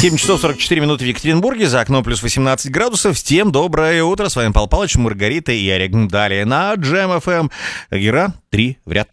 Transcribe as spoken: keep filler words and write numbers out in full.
семь часов сорок четыре минуты в Екатеринбурге, за окном плюс восемнадцать градусов. Всем доброе утро, с вами Пал Палыч, Маргарита и Ярик. Далее на Джем эф эм. Игра три в ряд.